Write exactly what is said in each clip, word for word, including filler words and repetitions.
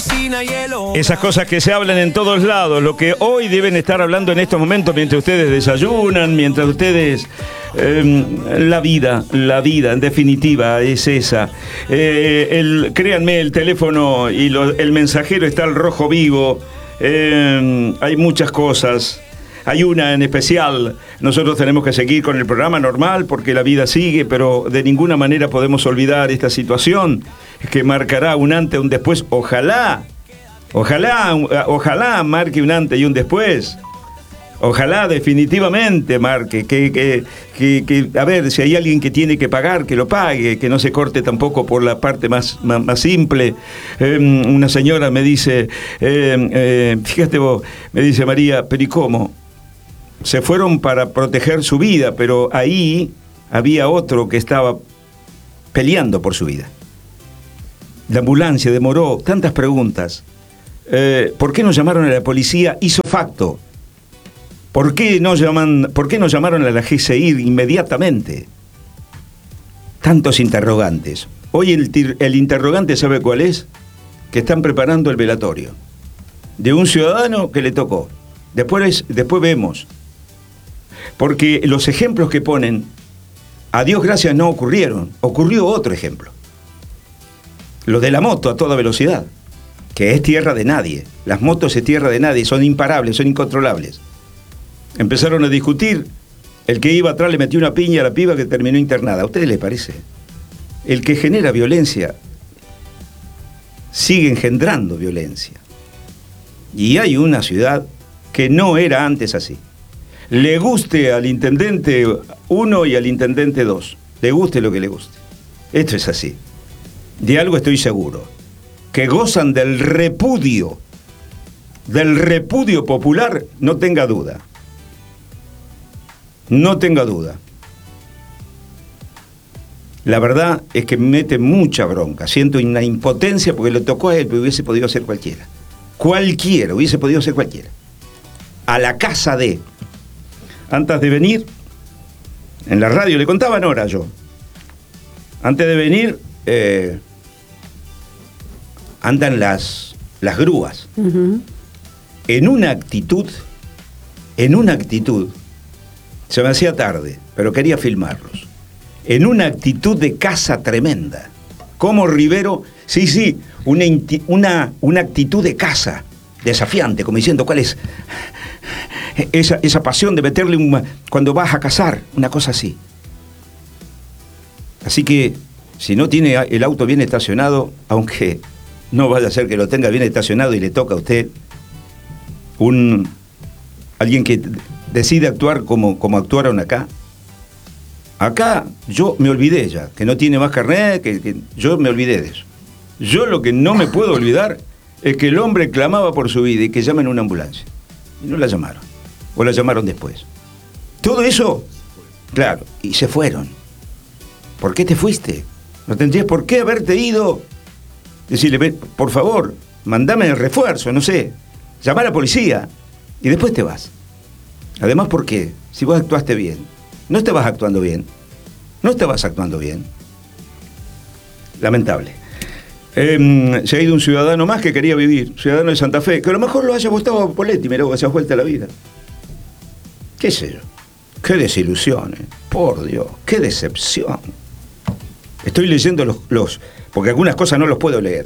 Esas cosas que se hablan en todos lados, lo que hoy deben estar hablando en estos momentos mientras ustedes desayunan, mientras ustedes... Eh, la vida, la vida, en definitiva, es esa. Eh, el, créanme, el teléfono y lo, el mensajero está al rojo vivo. Eh, hay muchas cosas. Hay una en especial. Nosotros tenemos que seguir con el programa normal porque la vida sigue, pero de ninguna manera podemos olvidar esta situación que marcará un antes y un después. Ojalá, ojalá, ojalá marque un antes y un después. Ojalá definitivamente marque, que, que, que, que, a ver, si hay alguien que tiene que pagar, que lo pague, que no se corte tampoco por la parte más, más, más simple. Eh, una señora me dice, eh, eh, fíjate vos, me dice María, pero ¿y cómo? Se fueron para proteger su vida, pero ahí había otro que estaba peleando por su vida. La ambulancia demoró, tantas preguntas. Eh, ¿Por qué no llamaron a la policía? Hizo facto. ¿Por qué no llaman, por qué no llamaron a la G C I inmediatamente? Tantos interrogantes. Hoy el, el interrogante, ¿sabe cuál es? Que están preparando el velatorio de un ciudadano que le tocó. Después, después vemos. Porque los ejemplos que ponen, a Dios gracias, no ocurrieron. Ocurrió otro ejemplo. Lo de la moto a toda velocidad, que es tierra de nadie. Las motos es tierra de nadie, son imparables, son incontrolables. Empezaron a discutir, el que iba atrás le metió una piña a la piba que terminó internada. ¿A ustedes les parece? El que genera violencia sigue engendrando violencia. Y hay una ciudad que no era antes así. Le guste al intendente uno y al intendente dos. Le guste lo que le guste. Esto es así. De algo estoy seguro. Que gozan del repudio, del repudio popular, no tenga duda. No tenga duda. La verdad es que me mete mucha bronca. Siento una impotencia porque le tocó a él, pero hubiese podido ser cualquiera. Cualquiera, hubiese podido ser cualquiera. A la casa de... Antes de venir, en la radio, le contaba a Nora yo. Antes de venir, eh, andan las, las grúas. Uh-huh. En una actitud, en una actitud... Se me hacía tarde, pero quería filmarlos. En una actitud de caza tremenda. Como Rivero, sí, sí, una, una, una actitud de caza, desafiante, como diciendo cuál es esa, esa pasión de meterle un, cuando vas a cazar, una cosa así. Así que, si no tiene el auto bien estacionado, aunque no vaya a ser que lo tenga bien estacionado y le toca a usted, un alguien que... decide actuar como, como actuaron acá. Acá yo me olvidé ya, que no tiene más carnet, que, que yo me olvidé de eso. Yo lo que no me puedo olvidar es que el hombre clamaba por su vida y que llamen una ambulancia. Y no la llamaron. O la llamaron después. Todo eso, claro, y se fueron. ¿Por qué te fuiste? No tendrías por qué haberte ido. Decirle, por favor, mandame el refuerzo, no sé. Llamar a la policía y después te vas. Además, ¿por qué? Si vos actuaste bien. No estabas actuando bien. No estabas actuando bien. Lamentable. Eh, se ha ido un ciudadano más que quería vivir. Ciudadano de Santa Fe. Que a lo mejor lo haya votado a Poletti. Mirá, que se ha vuelto a la vida. ¿Qué sé yo? Qué desilusión. ¿eh? Por Dios. Qué decepción. Estoy leyendo los, los... Porque algunas cosas no los puedo leer.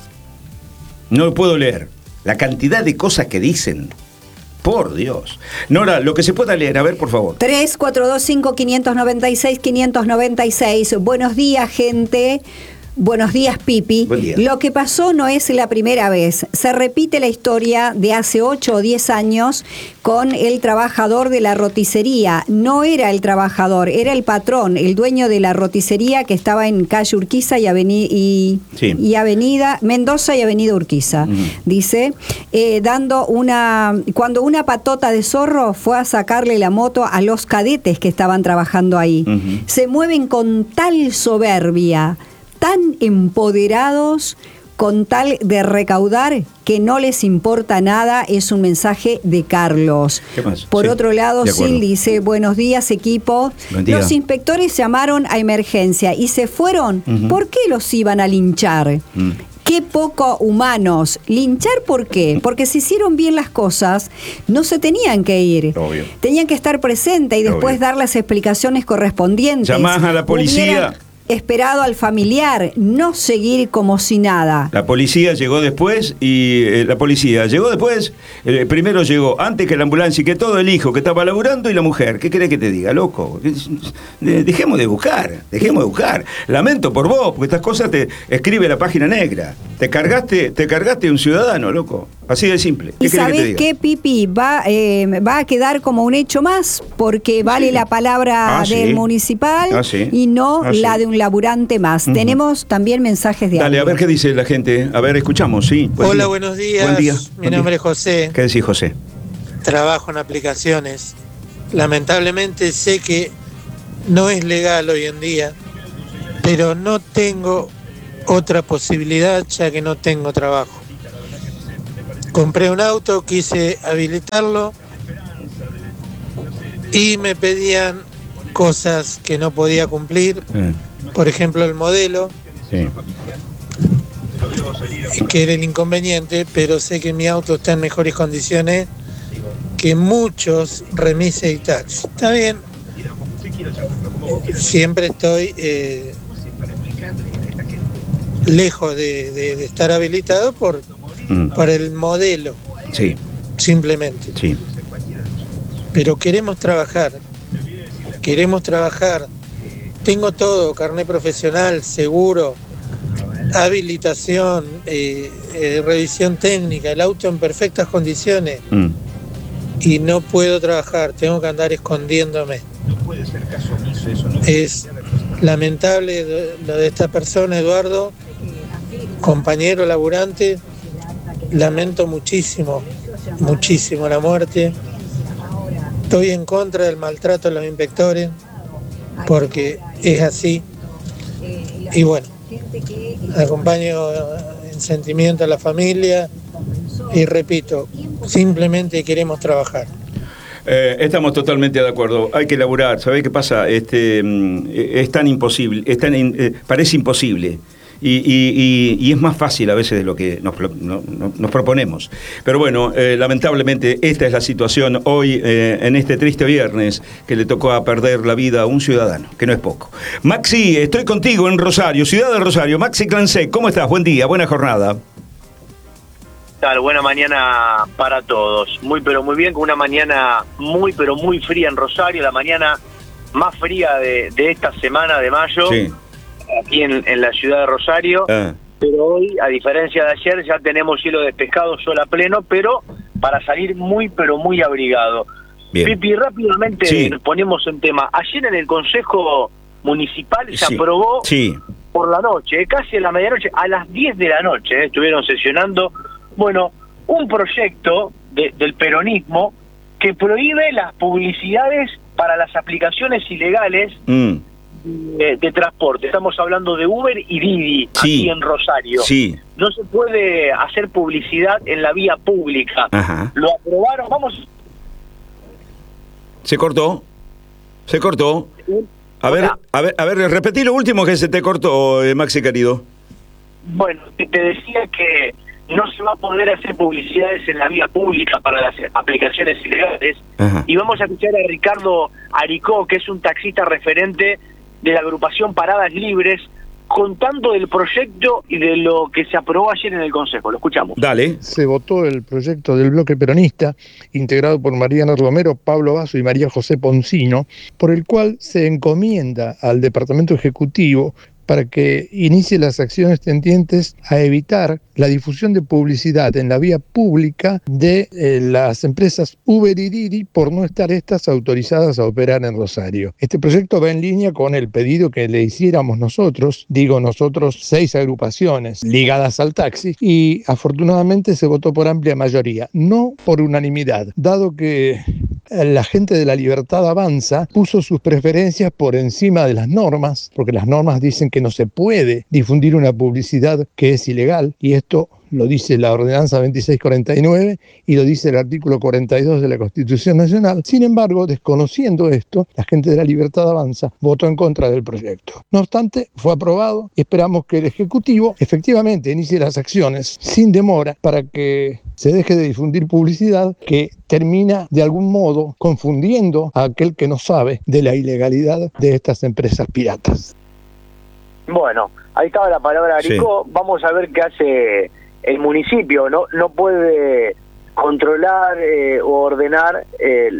No los puedo leer. La cantidad de cosas que dicen... Por Dios. Nora, lo que se pueda leer, a ver, por favor. tres cuatro dos cinco, cinco nueve seis, cinco nueve seis. Buenos días, gente. Buenos días, Pipi. Buen día. Lo que pasó no es la primera vez. Se repite la historia de hace ocho o diez años con el trabajador de la roticería. No era el trabajador, era el patrón, el dueño de la roticería que estaba en calle Urquiza y, aveni- y, sí. y avenida Mendoza y avenida Urquiza. Uh-huh. Dice, eh, dando una... Cuando una patota de zorro fue a sacarle la moto a los cadetes que estaban trabajando ahí. Uh-huh. Se mueven con tal soberbia, tan empoderados, con tal de recaudar que no les importa nada. Es un mensaje de Carlos. ¿Qué más? Por sí, otro lado, Sil dice, buenos días, equipo. Buen día. Los inspectores llamaron a emergencia y se fueron. Uh-huh. ¿Por qué los iban a linchar? Uh-huh. qué poco humanos. ¿Linchar por qué? Porque si hicieron bien las cosas, no se tenían que ir. Obvio. Tenían que estar presentes y después Obvio. dar las explicaciones correspondientes. Llamás a la policía. Hubieran esperado al familiar, no seguir como si nada. La policía llegó después y eh, la policía llegó después, eh, primero llegó antes que la ambulancia y que todo el hijo que estaba laburando y la mujer. ¿Qué querés que te diga, loco? De- Dejemos de buscar, dejemos de buscar. Lamento por vos, porque estas cosas te escribe la página negra. Te cargaste, te cargaste un ciudadano, loco. Así de simple. ¿Qué ¿Y querés que te sabés diga? qué, Pipi? Va, eh, va a quedar como un hecho más, porque vale Sí. la palabra Ah, del sí. municipal Ah, sí. y no Ah, sí. la de un laburante más. Ujú. Tenemos también mensajes de Dale, audio. a ver qué dice la gente. A ver, escuchamos, sí. Buen Hola, día. buenos días. Buen día. Mi Buen nombre día. es José. ¿Qué decís, José? Trabajo en aplicaciones. Lamentablemente sé que no es legal hoy en día, pero no tengo otra posibilidad ya que no tengo trabajo. Compré un auto, quise habilitarlo y me pedían cosas que no podía cumplir, Eh, por ejemplo el modelo, sí. que era el inconveniente, pero sé que mi auto está en mejores condiciones que muchos remises y taxis. Está bien, siempre estoy eh, lejos de, de- de estar habilitado por, Mm, por el modelo, sí, simplemente. sí. Pero queremos trabajar, queremos trabajar. Tengo todo, carnet profesional, seguro, habilitación, eh, eh, revisión técnica, el auto en perfectas condiciones Mm. y no puedo trabajar, tengo que andar escondiéndome. Es lamentable lo de esta persona, Eduardo, compañero laburante, lamento muchísimo, muchísimo la muerte. Estoy en contra del maltrato a los inspectores porque es así. Y bueno, acompaño en sentimiento a la familia y repito, simplemente queremos trabajar. Eh, estamos totalmente de acuerdo. Hay que laburar. ¿Sabés qué pasa? Este, mm, es tan imposible, es tan in- eh, parece imposible. Y, y- y- y es más fácil a veces de lo que nos, pro- no- no- nos proponemos. Pero bueno, eh, lamentablemente esta es la situación hoy, eh, en este triste viernes, que le tocó a perder la vida a un ciudadano, que no es poco. Maxi, estoy contigo en Rosario, ciudad de Rosario. Maxi Clansec, ¿cómo estás? Buen día, buena jornada. Tal, buena mañana para todos. Muy pero muy bien, con una mañana muy pero muy fría en Rosario, la mañana más fría de, de esta semana de mayo, Sí. aquí en, en la ciudad de Rosario. Ah, Pero hoy, a diferencia de ayer, ya tenemos cielo despejado, sol a pleno, pero para salir muy pero muy abrigado. bien. Pipi, rápidamente Sí. nos ponemos en tema. Ayer en el Consejo Municipal se Sí. aprobó Sí. por la noche, casi a la medianoche, a las diez de la noche, eh, estuvieron sesionando, bueno, un proyecto de- del peronismo que prohíbe las publicidades para las aplicaciones ilegales Mm, de, de transporte. Estamos hablando de Uber y Didi, Sí. aquí en Rosario. sí. No se puede hacer publicidad en la vía pública. Ajá. Lo aprobaron, vamos... Se cortó. Se cortó. A ver, Hola. a ver, a ver, repetí lo último que se te cortó, eh, Maxi querido. Bueno, te te decía que no se va a poder hacer publicidades en la vía pública para las aplicaciones ilegales. Ajá. Y vamos a escuchar a Ricardo Aricó, que es un taxista referente de la agrupación Paradas Libres, contando del proyecto y de lo que se aprobó ayer en el Consejo. Lo escuchamos. Dale. Se votó el proyecto del bloque peronista, integrado por Mariana Romero, Pablo Basso y María José Poncino, por el cual se encomienda al Departamento Ejecutivo para que inicie las acciones tendientes a evitar la difusión de publicidad en la vía pública de eh, las empresas Uber y Didi por no estar estas autorizadas a operar en Rosario. Este proyecto va en línea con el pedido que le hiciéramos nosotros, digo nosotros, seis agrupaciones ligadas al taxi, y afortunadamente se votó por amplia mayoría, no por unanimidad, dado que la gente de La Libertad Avanza puso sus preferencias por encima de las normas, porque las normas dicen que no se puede difundir una publicidad que es ilegal, y esto lo dice la ordenanza veintiséis cuarenta y nueve y lo dice el artículo cuarenta y dos de la Constitución Nacional. Sin embargo, desconociendo esto, la gente de La Libertad Avanza votó en contra del proyecto. No obstante, fue aprobado y esperamos que el Ejecutivo efectivamente inicie las acciones sin demora para que se deje de difundir publicidad que termina de algún modo confundiendo a aquel que no sabe de la ilegalidad de estas empresas piratas. Bueno, ahí estaba la palabra Arico. Sí. Vamos a ver qué hace el municipio. No no puede controlar eh, o ordenar eh,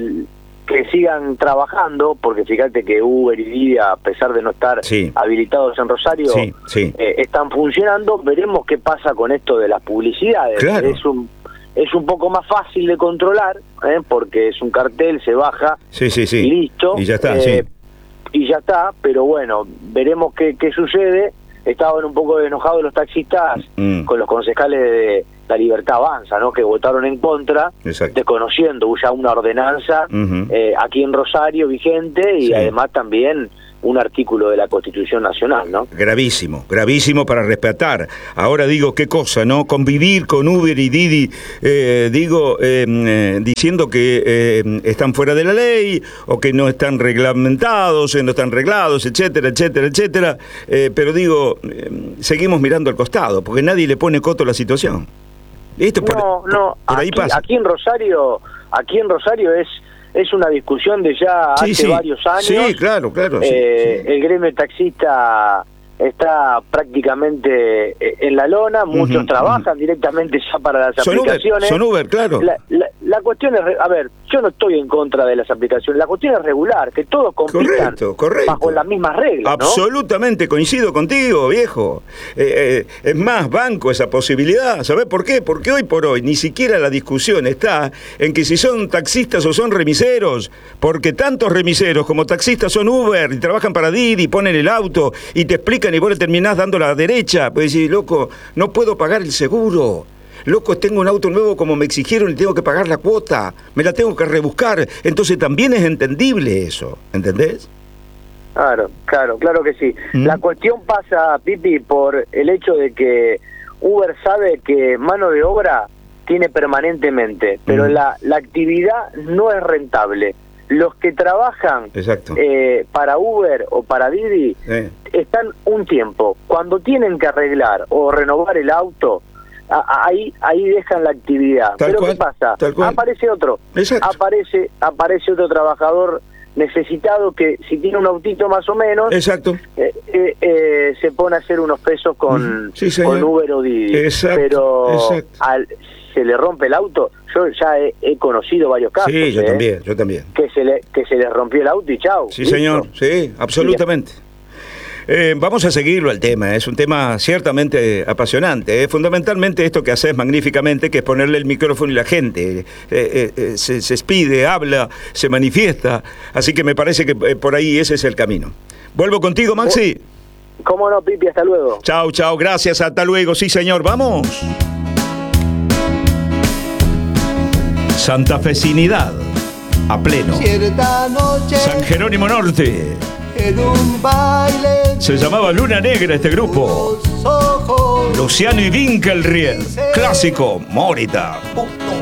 que sigan trabajando, porque fíjate que Uber y Didi, a pesar de no estar sí. habilitados en Rosario, sí, sí. Eh, están funcionando. Veremos qué pasa con esto de las publicidades. Claro. Es un es un poco más fácil de controlar, ¿eh? porque es un cartel, se baja, sí, sí, sí. y listo. Y ya está, eh, sí. Y ya está, pero bueno, veremos qué, qué sucede. Estaban un poco enojados los taxistas mm. con los concejales de La Libertad Avanza, ¿no? Que votaron en contra, exacto. desconociendo ya una ordenanza uh-huh. eh, aquí en Rosario vigente y sí. además también un artículo de la Constitución Nacional, ¿no? Gravísimo, gravísimo para respetar. Ahora digo, qué cosa, ¿no? Convivir con Uber y Didi, eh, digo, eh, eh, diciendo que eh, están fuera de la ley, o que no están reglamentados, no están reglados, etcétera, etcétera, etcétera. Eh, pero digo, eh, seguimos mirando al costado, porque nadie le pone coto a la situación. Esto por, no, no, por ahí aquí, pasa. Aquí en Rosario, aquí en Rosario es... Es una discusión de ya sí, hace sí. varios años. Sí, claro, claro. Eh, sí, sí. El gremio taxista está prácticamente en la lona, muchos uh-huh, uh-huh. directamente ya para las son aplicaciones. Uber, son Uber, claro. La, la, la cuestión es, a ver, yo no estoy en contra de las aplicaciones, la cuestión es regular, que todos compitan correcto, correcto. bajo las mismas reglas, ¿no? Absolutamente, coincido contigo, viejo. Eh, eh, es más, banco esa posibilidad. ¿Sabés por qué? Porque hoy por hoy ni siquiera la discusión está en que si son taxistas o son remiseros, porque tantos remiseros como taxistas son Uber y trabajan para Didi, ponen el auto y te explican y vos le terminás dando la derecha. Pues decís, loco, no puedo pagar el seguro. Loco, tengo un auto nuevo como me exigieron y tengo que pagar la cuota. Me la tengo que rebuscar. Entonces también es entendible eso. ¿Entendés? Claro, claro, claro que sí. ¿Mm? La cuestión pasa, Pipi, por el hecho de que Uber sabe que mano de obra tiene permanentemente, pero ¿Mm? la, la actividad no es rentable. Los que trabajan eh, para Uber o para Didi eh. están un tiempo. Cuando tienen que arreglar o renovar el auto, a, ahí ahí dejan la actividad. Tal Pero cual, ¿qué pasa? Aparece otro. Exacto. Aparece aparece otro trabajador necesitado que si tiene un autito más o menos, exacto, eh, eh, eh, se pone a hacer unos pesos con, sí, con Uber o Didi. Exacto, pero exacto. Al, se le rompe el auto. Yo ya he, he conocido varios casos. Sí, yo ¿eh? también, yo también. Que se le que se les rompió el auto y chau. Sí, ¿listo? Señor, sí, absolutamente. Eh, vamos a seguirlo el tema, es un tema ciertamente apasionante. ¿eh? Fundamentalmente esto que haces magníficamente, que es ponerle el micrófono y la gente eh, eh, eh, se, se expide, habla, se manifiesta. Así que me parece que eh, por ahí ese es el camino. Vuelvo contigo, Maxi. ¿Cómo no, Pipi? Hasta luego. Chau, chau, gracias, hasta luego. Sí, señor, vamos. Santafesinidad a pleno. Cierta noche, San Jerónimo Norte. En un baile se llamaba Luna Negra este grupo. Luciano y Winkelried. Clásico, Morita.